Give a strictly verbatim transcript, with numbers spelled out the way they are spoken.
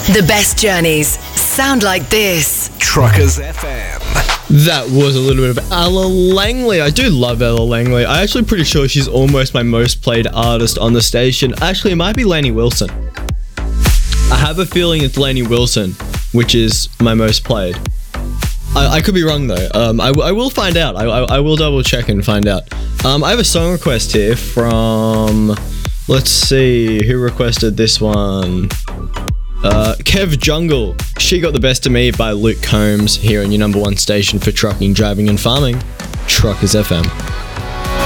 The best journeys sound like this. Truckers F M. That was a little bit of Ella Langley. I do love Ella Langley. I'm actually pretty sure she's almost my most played artist on the station. Actually, it might be Lainey Wilson. I have a feeling it's Lainey Wilson, which is my most played. I, I could be wrong though. Um, I, I will find out. I, I, I will double check and find out. Um, I have a song request here from... Let's see, who requested this one? Uh, Kev Jungle. She Got the Best of Me by Luke Combs here on your number one station for trucking, driving and farming, Truckers F M.